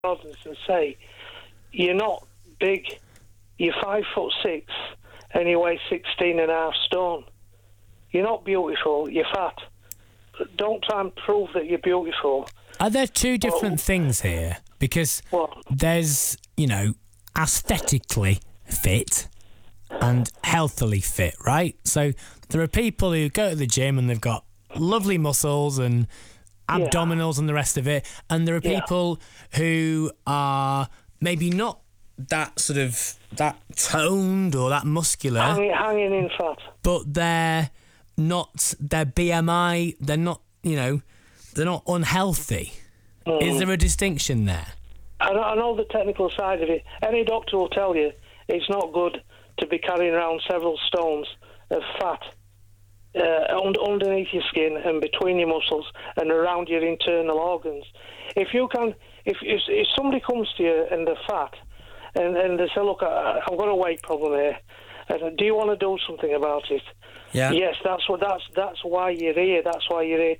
audience and say, you're not big, you're 5'6", and you weigh 16.5 stone. You're not beautiful, you're fat. Don't try and prove that you're beautiful. Are there two different things here? Because there's, aesthetically fit and healthily fit, right? So there are people who go to the gym and they've got lovely muscles and abdominals and the rest of it, and there are people who are maybe not that toned or that muscular, hanging in fat, but they're not, their BMI, they're not unhealthy. Is there a distinction there? I know the technical side of it. Any doctor will tell you it's not good to be carrying around several stones of fat underneath your skin and between your muscles and around your internal organs. If somebody comes to you and they're fat and they say, look, I've got a weight problem here, and do you want to do something about it? Yeah. Yes, that's why you're here. That's why you're here